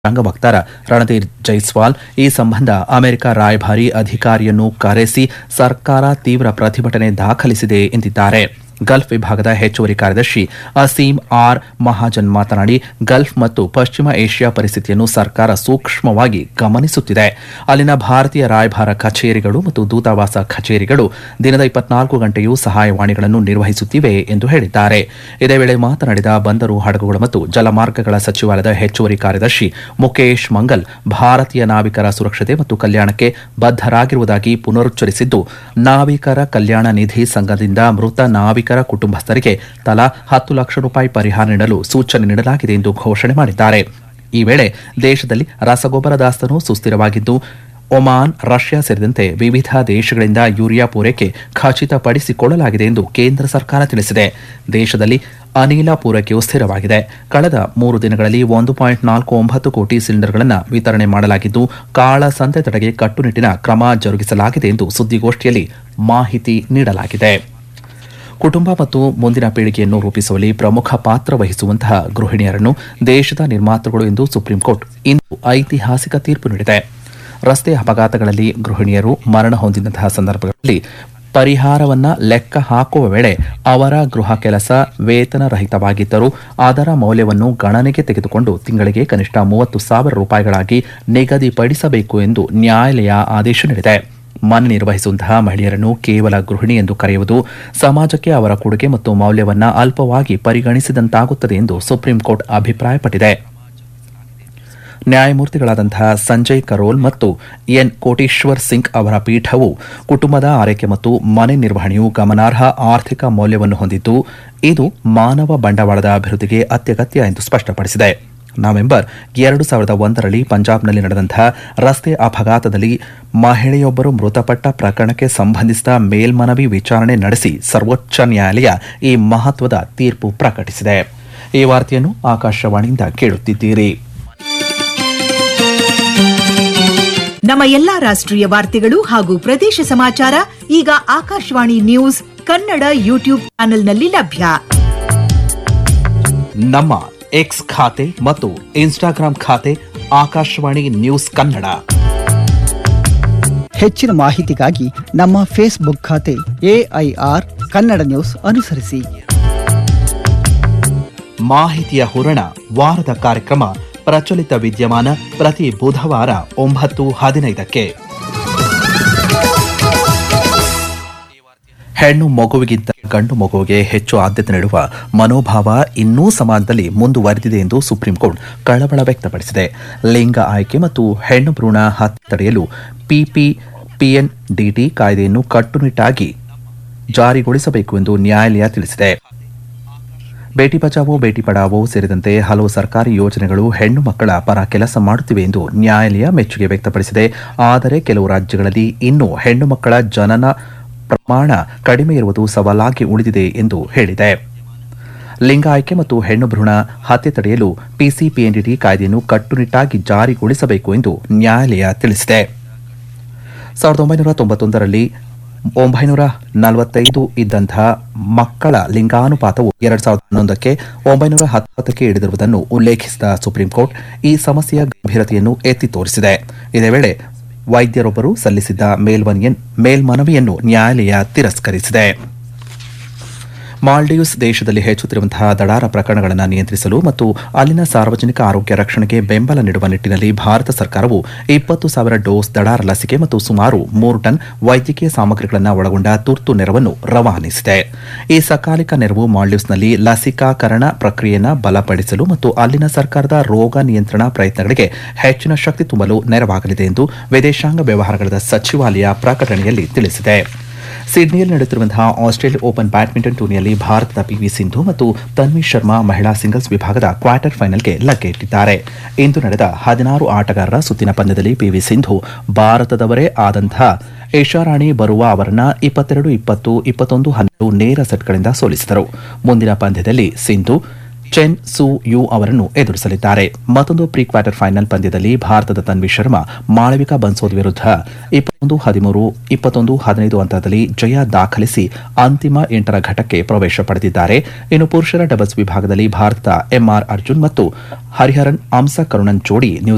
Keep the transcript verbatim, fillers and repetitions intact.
ರಂಗ ವಕ್ತಾರ ರಣಧೀರ್ ಜೈಸ್ವಾಲ್ ಈ ಸಂಬಂಧ ಅಮೆರಿಕ ರಾಯಭಾರಿ ಅಧಿಕಾರಿಯನ್ನು ಕರೆಸಿ ಸರ್ಕಾರ ತೀವ್ರ ಪ್ರತಿಭಟನೆ ದಾಖಲಿಸಿದೆ ಎಂದಿದ್ದಾರೆ. ಗಲ್ಫ್ ವಿಭಾಗದ ಹೆಚ್ಚುವರಿ ಕಾರ್ಯದರ್ಶಿ ಅಸೀಂ ಆರ್ ಮಹಾಜನ್ ಮಾತನಾಡಿ, ಗಲ್ಫ್ ಮತ್ತು ಪಶ್ಚಿಮ ಏಷ್ಯಾ ಪರಿಸ್ಥಿತಿಯನ್ನು ಸರ್ಕಾರ ಸೂಕ್ಷ್ಮವಾಗಿ ಗಮನಿಸುತ್ತಿದೆ. ಅಲ್ಲಿನ ಭಾರತೀಯ ರಾಯಭಾರ ಕಚೇರಿಗಳು ಮತ್ತು ದೂತಾವಾಸ ಕಚೇರಿಗಳು ದಿನದ ಇಪ್ಪತ್ನಾಲ್ಕು ಗಂಟೆಯೂ ಸಹಾಯವಾಣಿಗಳನ್ನು ನಿರ್ವಹಿಸುತ್ತಿವೆ ಎಂದು ಹೇಳಿದ್ದಾರೆ. ಇದೇ ವೇಳೆ ಮಾತನಾಡಿದ ಬಂದರು, ಹಡಗುಗಳು ಮತ್ತು ಜಲಮಾರ್ಗಗಳ ಸಚಿವಾಲಯದ ಹೆಚ್ಚುವರಿ ಕಾರ್ಯದರ್ಶಿ ಮುಕೇಶ್ ಮಂಗಲ್, ಭಾರತೀಯ ನಾವಿಕರ ಸುರಕ್ಷತೆ ಮತ್ತು ಕಲ್ಯಾಣಕ್ಕೆ ಬದ್ಧರಾಗಿರುವುದಾಗಿ ಪುನರುಚ್ಚರಿಸಿದ್ದು, ನಾವಿಕರ ಕಲ್ಯಾಣ ನಿಧಿ ಸಂಘದಿಂದ ಮೃತ ನಾವಿಕ ಕುಟುಂಬಸ್ಥರಿಗೆ ತಲಾ ಹತ್ತು ಲಕ್ಷ ರೂಪಾಯಿ ಪರಿಹಾರ ನೀಡಲು ಸೂಚನೆ ನೀಡಲಾಗಿದೆ ಎಂದು ಘೋಷಣೆ ಮಾಡಿದ್ದಾರೆ. ಈ ವೇಳೆ ದೇಶದಲ್ಲಿ ರಸಗೊಬ್ಬರ ದಾಸ್ತಾನು ಸುಸ್ಥಿರವಾಗಿದ್ದು, ಒಮಾನ್, ರಷ್ಯಾ ಸೇರಿದಂತೆ ವಿವಿಧ ದೇಶಗಳಿಂದ ಯೂರಿಯಾ ಪೂರೈಕೆ ಖಚಿತಪಡಿಸಿಕೊಳ್ಳಲಾಗಿದೆ ಎಂದು ಕೇಂದ್ರ ಸರ್ಕಾರ ತಿಳಿಸಿದೆ. ದೇಶದಲ್ಲಿ ಅನಿಲ ಪೂರೈಕೆಯು ಸ್ಥಿರವಾಗಿದೆ. ಕಳೆದ ಮೂರು ದಿನಗಳಲ್ಲಿ ಒಂದು ಪಾಯಿಂಟ್ ನಾಲ್ಕು ಒಂಬತ್ತು ಕೋಟಿ ಸಿಲಿಂಡರ್ಗಳನ್ನು ವಿತರಣೆ ಮಾಡಲಾಗಿದ್ದು, ಕಾಳಸಂತೆ ತಡೆಗೆ ಕಟ್ಟುನಿಟ್ಟಿನ ಕ್ರಮ ಜರುಗಿಸಲಾಗಿದೆ ಎಂದು ಸುದ್ದಿಗೋಷ್ಠಿಯಲ್ಲಿ ಮಾಹಿತಿ ನೀಡಲಾಗಿದೆ. ಕುಟುಂಬ ಮತ್ತು ಮುಂದಿನ ಪೀಳಿಗೆಯನ್ನು ರೂಪಿಸುವಲ್ಲಿ ಪ್ರಮುಖ ಪಾತ್ರ ವಹಿಸುವಂತಹ ಗೃಹಿಣಿಯರನ್ನು ದೇಶದ ನಿರ್ಮಾತೃಗಳು ಎಂದು ಸುಪ್ರೀಂಕೋರ್ಟ್ ಇಂದು ಐತಿಹಾಸಿಕ ತೀರ್ಪು ನೀಡಿದೆ. ರಸ್ತೆ ಅಪಘಾತಗಳಲ್ಲಿ ಗೃಹಿಣಿಯರು ಮರಣ ಹೊಂದಿದಂತಹ ಸಂದರ್ಭಗಳಲ್ಲಿ ಪರಿಹಾರವನ್ನ ಲೆಕ್ಕ ಹಾಕುವ ವೇಳೆ ಅವರ ಗೃಹ ಕೆಲಸ ವೇತನ ರಹಿತವಾಗಿದ್ದರೂ ಅದರ ಮೌಲ್ಯವನ್ನು ಗಣನೆಗೆ ತೆಗೆದುಕೊಂಡು ತಿಂಗಳಿಗೆ ಕನಿಷ್ಠ ಮೂವತ್ತು ಸಾವಿರ ರೂಪಾಯಿಗಳಾಗಿ ನಿಗದಿಪಡಿಸಬೇಕು ಎಂದು ನ್ಯಾಯಾಲಯ ಆದೇಶ ನೀಡಿದೆ. ಮನೆ ನಿರ್ವಹಿಸುವಂತಹ ಮಹಿಳೆಯರನ್ನು ಕೇವಲ ಗೃಹಿಣಿ ಎಂದು ಕರೆಯುವುದು ಸಮಾಜಕ್ಕೆ ಅವರ ಕೊಡುಗೆ ಮತ್ತು ಮೌಲ್ಯವನ್ನು ಅಲ್ಪವಾಗಿ ಪರಿಗಣಿಸಿದಂತಾಗುತ್ತದೆ ಎಂದು ಸುಪ್ರೀಂಕೋರ್ಟ್ ಅಭಿಪ್ರಾಯಪಟ್ಟಿದೆ. ನ್ಯಾಯಮೂರ್ತಿಗಳಾದಂತಹ ಸಂಜಯ್ ಕರೋಲ್ ಮತ್ತು ಎನ್ ಕೋಟೇಶ್ವರ್ ಸಿಂಗ್ ಅವರ ಪೀಠವು ಕುಟುಂಬದ ಆರೈಕೆ ಮತ್ತು ಮನೆ ನಿರ್ವಹಣೆಯು ಗಮನಾರ್ಹ ಆರ್ಥಿಕ ಮೌಲ್ಯವನ್ನು ಹೊಂದಿದ್ದು, ಇದು ಮಾನವ ಬಂಡವಾಳದ ಅಭಿವೃದ್ಧಿಗೆ ಅತ್ಯಗತ್ಯ ಎಂದು ಸ್ಪಷ್ಟಪಡಿಸಿದೆ. ನವೆಂಬರ್ ಎರಡು ಸಾವಿರದ ಒಂದರಲ್ಲಿ ಪಂಜಾಬ್ನಲ್ಲಿ ನಡೆದಂತಹ ರಸ್ತೆ ಅಪಘಾತದಲ್ಲಿ ಮಹಿಳೆಯೊಬ್ಬರು ಮೃತಪಟ್ಟ ಪ್ರಕರಣಕ್ಕೆ ಸಂಬಂಧಿಸಿದ ಮೇಲ್ಮನವಿ ವಿಚಾರಣೆ ನಡೆಸಿ ಸರ್ವೋಚ್ಚ ನ್ಯಾಯಾಲಯ ಈ ಮಹತ್ವದ ತೀರ್ಪು ಪ್ರಕಟಿಸಿದೆ. ಈ ವಾರ್ತೆಯನ್ನು ಆಕಾಶವಾಣಿಯಿಂದ ಕೇಳುತ್ತಿದ್ದೀರಿ. ನಮ್ಮ ಎಲ್ಲಾ ರಾಷ್ಟ್ರೀಯ ವಾರ್ತೆಗಳು ಹಾಗೂ ಪ್ರದೇಶ ಸಮಾಚಾರ ಈಗ ಆಕಾಶವಾಣಿ ನ್ಯೂಸ್ ಕನ್ನಡ ಯೂಟ್ಯೂಬ್ ಚಾನೆಲ್ನಲ್ಲಿ ಲಭ್ಯ. ನಮ್ಮ ಎಕ್ಸ್ ಖಾತೆ ಮತ್ತು ಇನ್ಸ್ಟಾಗ್ರಾಂ ಖಾತೆ ಆಕಾಶವಾಣಿ ನ್ಯೂಸ್ ಕನ್ನಡ. ಹೆಚ್ಚಿನ ಮಾಹಿತಿಗಾಗಿ ನಮ್ಮ ಫೇಸ್ಬುಕ್ ಖಾತೆ ಎಐಆರ್ ಕನ್ನಡ ನ್ಯೂಸ್ ಅನುಸರಿಸಿ. ಮಾಹಿತಿಯ ಹೂರಣ ವಾರದ ಕಾರ್ಯಕ್ರಮ ಪ್ರಚಲಿತ ವಿದ್ಯಮಾನ ಪ್ರತಿ ಬುಧವಾರ ಒಂಬತ್ತು ಹದಿನೈದಕ್ಕೆ. ಹೆಣ್ಣು ಮಗುವಿಗಿಂತ ಗಂಡು ಮಗುವಿಗೆ ಹೆಚ್ಚು ಆದ್ಯತೆ ನೀಡುವ ಮನೋಭಾವ ಇನ್ನೂ ಸಮಾಜದಲ್ಲಿ ಮುಂದುವರೆದಿದೆ ಎಂದು ಸುಪ್ರೀಂಕೋರ್ಟ್ ಕಳವಳ ವ್ಯಕ್ತಪಡಿಸಿದೆ. ಲಿಂಗ ಆಯ್ಕೆ ಮತ್ತು ಹೆಣ್ಣು ಭ್ರೂಣ ಹತ್ಯೆ ತಡೆಯಲು ಪಿಪಿ ಪಿಎನ್ಡಿಟಿ ಕಾಯ್ದೆಯನ್ನು ಕಟ್ಟುನಿಟ್ಟಾಗಿ ಜಾರಿಗೊಳಿಸಬೇಕು ಎಂದು ನ್ಯಾಯಾಲಯ ತಿಳಿಸಿದೆ. ಬೇಟಿ ಬಚಾವೋ ಬೇಟಿ ಪಡಾವೋ ಸೇರಿದಂತೆ ಹಲವು ಸರ್ಕಾರಿ ಯೋಜನೆಗಳು ಹೆಣ್ಣು ಮಕ್ಕಳ ಪರ ಕೆಲಸ ಮಾಡುತ್ತಿವೆ ಎಂದು ನ್ಯಾಯಾಲಯ ಮೆಚ್ಚುಗೆ ವ್ಯಕ್ತಪಡಿಸಿದೆ. ಆದರೆ ಕೆಲವು ರಾಜ್ಯಗಳಲ್ಲಿ ಇನ್ನೂ ಹೆಣ್ಣು ಮಕ್ಕಳ ಜನನ ಪ್ರಮಾಣ ಕಡಿಮೆ ಇರುವುದು ಸವಾಲಾಗಿ ಉಳಿದಿದೆ ಎಂದು ಹೇಳಿದೆ. ಲಿಂಗ ಆಯ್ಕೆ ಮತ್ತು ಹೆಣ್ಣು ಭ್ರೂಣ ಹತ್ಯೆ ತಡೆಯಲು ಪಿಸಿಪಿಎನ್ಡಿಟಿ ಕಾಯ್ದೆಯನ್ನು ಕಟ್ಟುನಿಟ್ಟಾಗಿ ಜಾರಿಗೊಳಿಸಬೇಕು ಎಂದು ನ್ಯಾಯಾಲಯ ತಿಳಿಸಿದೆ. ಸಾವಿರದ ಒಂಬೈನೂರ ತೊಂಬತ್ತೊಂದರಲ್ಲಿ ಒಂಬೈನೂರ ನಲವತ್ತೈದು ಇದ್ದಂತಹ ಮಕ್ಕಳ ಲಿಂಗಾನುಪಾತವು ಎರಡ್ ಸಾವಿರದ ಹನ್ನೊಂದಕ್ಕೆ ಒಂಬೈನೂರ ಹತ್ತೊಂಬತ್ತಕ್ಕೆ ಇಳಿದಿರುವುದನ್ನು ಉಲ್ಲೇಖಿಸಿದ ಸುಪ್ರೀಂಕೋರ್ಟ್ ಈ ಸಮಸ್ಯೆಯ ಗಂಭೀರತೆಯನ್ನು ಎತ್ತಿ ತೋರಿಸಿದೆ. ಇದೇ ವೇಳೆ ವೈದ್ಯರೊಬ್ಬರು ಸಲ್ಲಿಸಿದ್ದ ಮೇಲ್ಮನವಿಯನ್ನು ನ್ಯಾಯಾಲಯ ತಿರಸ್ಕರಿಸಿದೆ. ಮಾಲ್ಡೀವ್ಸ್ ದೇಶದಲ್ಲಿ ಹೆಚ್ಚುತ್ತಿರುವಂತಹ ದಡಾರ ಪ್ರಕರಣಗಳನ್ನು ನಿಯಂತ್ರಿಸಲು ಮತ್ತು ಅಲ್ಲಿನ ಸಾರ್ವಜನಿಕ ಆರೋಗ್ಯ ರಕ್ಷಣೆಗೆ ಬೆಂಬಲ ನೀಡುವ ನಿಟ್ಟಿನಲ್ಲಿ ಭಾರತ ಸರ್ಕಾರವು ಇಪ್ಪತ್ತು ಸಾವಿರ ಡೋಸ್ ದಡಾರ ಲಸಿಕೆ ಮತ್ತು ಸುಮಾರು ಮೂರು ಟನ್ ವೈದ್ಯಕೀಯ ಸಾಮಗ್ರಿಗಳನ್ನು ಒಳಗೊಂಡ ತುರ್ತು ನೆರವನ್ನು ರವಾನಿಸಿದೆ. ಈ ಸಕಾಲಿಕ ನೆರವು ಮಾಲ್ಡೀವ್ಸ್ನಲ್ಲಿ ಲಸಿಕಾಕರಣ ಪ್ರಕ್ರಿಯೆಯನ್ನು ಬಲಪಡಿಸಲು ಮತ್ತು ಅಲ್ಲಿನ ಸರ್ಕಾರದ ರೋಗ ನಿಯಂತ್ರಣ ಪ್ರಯತ್ನಗಳಿಗೆ ಹೆಚ್ಚಿನ ಶಕ್ತಿ ತುಂಬಲು ನೆರವಾಗಲಿದೆ ಎಂದು ವಿದೇಶಾಂಗ ವ್ಯವಹಾರಗಳ ಸಚಿವಾಲಯ ಪ್ರಕಟಣೆಯಲ್ಲಿ ತಿಳಿಸಿದೆ. ಸಿಡ್ನಿಯಲ್ಲಿ ನಡೆಯುತ್ತಿರುವಂತಹ ಆಸ್ಟ್ರೇಲಿಯಾ ಓಪನ್ ಬ್ಯಾಡ್ಮಿಂಟನ್ ಟೂರ್ನಿಯಲ್ಲಿ ಭಾರತದ ಪಿವಿ ಸಿಂಧು ಮತ್ತು ತನ್ವಿ ಶರ್ಮಾ ಮಹಿಳಾ ಸಿಂಗಲ್ಸ್ ವಿಭಾಗದ ಕ್ವಾರ್ಟರ್ ಫೈನಲ್ಗೆ ಲಗ್ಗೆ ಇಟ್ಟಿದ್ದಾರೆ. ಇಂದು ನಡೆದ ಹದಿನಾರು ಆಟಗಾರರ ಸುತ್ತಿನ ಪಂದ್ಯದಲ್ಲಿ ಪಿವಿ ಸಿಂಧು ಭಾರತದವರೇ ಆದಂತಹ ಏಷಾರಾಣಿ ಬರುವ ಅವರನ್ನ ಇಪ್ಪತ್ತೆರಡು ಇಪ್ಪತ್ತು ಇಪ್ಪತ್ತೊಂದು ಹನ್ನೆರಡು ನೇರ ಸೆಟ್ಗಳಿಂದ ಸೋಲಿಸಿದರು. ಮುಂದಿನ ಪಂದ್ಯದಲ್ಲಿ ಸಿಂಧು ಚೆನ್ ಸು ಯು ಅವರನ್ನು ಎದುರಿಸಲಿದ್ದಾರೆ. ಮತ್ತೊಂದು ಪ್ರೀ ಕ್ವಾರ್ಟರ್ ಫೈನಲ್ ಪಂದ್ಯದಲ್ಲಿ ಭಾರತದ ತನ್ವಿ ಶರ್ಮಾ ಮಾಳವಿಕಾ ಬನ್ಸೋದ್ ವಿರುದ್ಧ ಇಪ್ಪತ್ತೊಂದು ಹದಿಮೂರು ಇಪ್ಪತ್ತೊಂದು ಹದಿನೈದು ಅಂತರದಲ್ಲಿ ಜಯ ದಾಖಲಿಸಿ ಅಂತಿಮ ಎಂಟರ ಘಟ್ಟಕ್ಕೆ ಪ್ರವೇಶ ಪಡೆದಿದ್ದಾರೆ. ಇನ್ನು ಪುರುಷರ ಡಬಲ್ಸ್ ವಿಭಾಗದಲ್ಲಿ ಭಾರತದ ಎಂಆರ್ ಅರ್ಜುನ್ ಮತ್ತು ಹರಿಹರನ್ ಅಂಸ ಕರುಣನ್ ಜೋಡಿ